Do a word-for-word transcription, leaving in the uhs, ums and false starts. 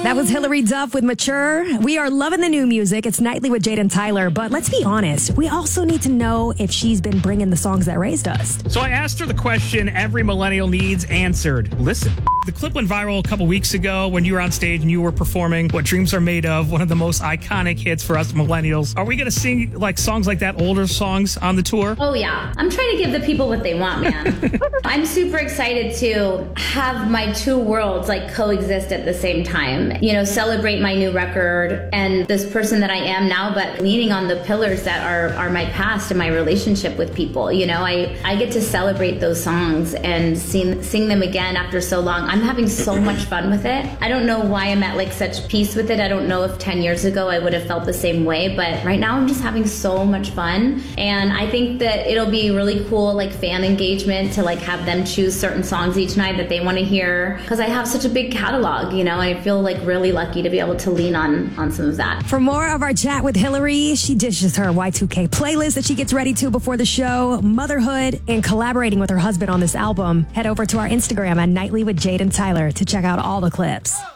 That was Hilary Duff with Mature. We are loving the new music. It's Nightly with Jade and Tyler. But let's be honest, we also need to know if she's been bringing the songs that raised us. So I asked her the question every millennial needs answered. Listen. The clip went viral a couple weeks ago when you were on stage and you were performing What Dreams Are Made Of, one of the most iconic hits for us millennials. Are we going to sing like songs like that, older songs on the tour? Oh, yeah. I'm trying to give the people what they want, man. I'm super excited to have my two worlds like coexist at the same time. You know, celebrate my new record and this person that I am now, but leaning on the pillars that are, are my past and my relationship with people. You know, I, I get to celebrate those songs and sing, sing them again after so long. I'm having so much fun with it. I don't know why I'm at like such peace with it. I don't know if ten years ago I would have felt the same way, but right now I'm just having so much fun. And I think that it'll be really cool, like fan engagement, to like have them choose certain songs each night that they want to hear. Because I have such a big catalog, you know, and I feel like really lucky to be able to lean on, on some of that. For more of our chat with Hilary, she dishes her Y two K playlist that she gets ready to before the show, motherhood, and collaborating with her husband on this album. Head over to our Instagram at Nightly with Jade and Tyler to check out all the clips.